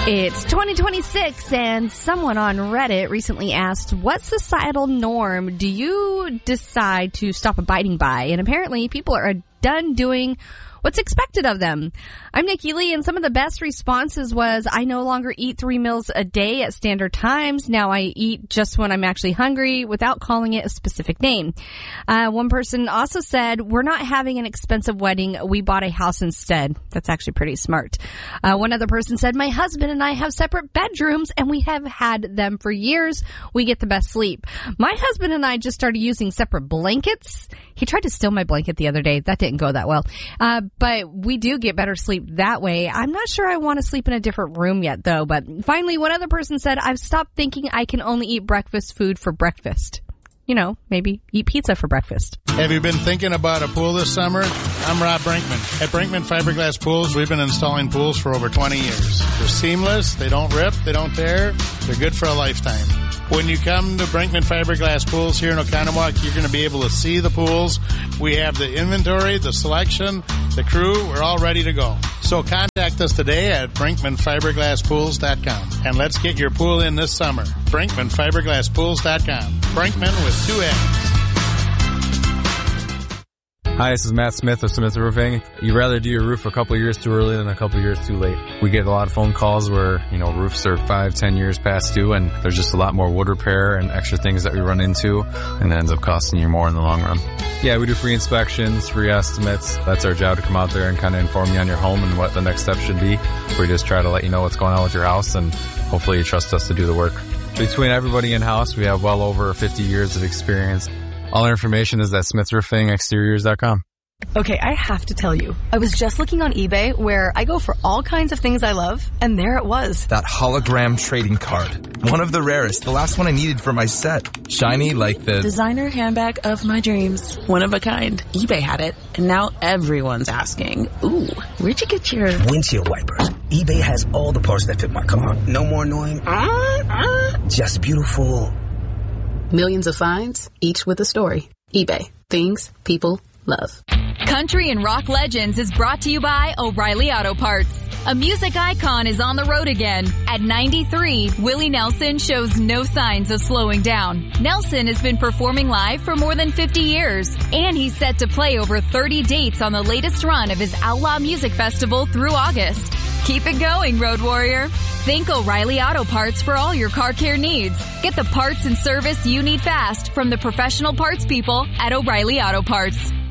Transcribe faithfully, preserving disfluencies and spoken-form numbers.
It's twenty twenty-six, and someone on Reddit recently asked, what societal norm do you decide to stop abiding by? And apparently people are done doing what's expected of them. I'm Nikki Lee, and some of the best responses was, I no longer eat three meals a day at standard times. Now I eat just when I'm actually hungry without calling it a specific name. Uh, one person also said, we're not having an expensive wedding. We bought a house instead. That's actually pretty smart. Uh, one other person said, my husband and I have separate bedrooms, and we have had them for years. We get the best sleep. My husband and I just started using separate blankets. He tried to steal my blanket the other day. That didn't go that well. Uh, but we do get better sleep that way. I'm not sure I want to sleep in a different room yet, though. But finally, one other person said, I've stopped thinking I can only eat breakfast food for breakfast. You know, maybe eat pizza for breakfast. Have you been thinking about a pool this summer? I'm Rob Brinkman. At Brinkman Fiberglass Pools, we've been installing pools for over twenty years. They're seamless, they don't rip, they don't tear, they're good for a lifetime. When you come to Brinkman Fiberglass Pools here in Oconomowoc, you're going to be able to see the pools. We have the inventory, the selection, the crew. We're all ready to go. So contact us today at brinkman fiberglass pools dot com. And let's get your pool in this summer. brinkman fiberglass pools dot com. Brinkman with two N's. Hi, this is Matt Smith of Smith Roofing. You'd rather do your roof a couple years too early than a couple years too late. We get a lot of phone calls where, you know, roofs are five, ten years past due, and there's just a lot more wood repair and extra things that we run into, and it ends up costing you more in the long run. Yeah, we do free inspections, free estimates. That's our job, to come out there and kind of inform you on your home and what the next step should be. We just try to let you know what's going on with your house, and hopefully you trust us to do the work. Between everybody in-house, we have well over fifty years of experience. All our information is at smith roofing exteriors dot com. Okay, I have to tell you, I was just looking on eBay where I go for all kinds of things I love, and there it was. That hologram trading card. One of the rarest, the last one I needed for my set. Shiny like the designer handbag of my dreams. One of a kind. eBay had it, and now everyone's asking, ooh, where'd you get your windshield wipers? eBay has all the parts that fit my car. No more annoying, uh, uh, just beautiful. Millions of finds, each with a story. eBay. Things people love. Country and Rock Legends is brought to you by O'Reilly Auto Parts. A music icon is on the road again. At ninety-three, Willie Nelson shows no signs of slowing down. Nelson has been performing live for more than fifty years, and he's set to play over thirty dates on the latest run of his Outlaw Music Festival through August. Keep it going, Road Warrior. Think O'Reilly Auto Parts for all your car care needs. Get the parts and service you need fast from the professional parts people at O'Reilly Auto Parts.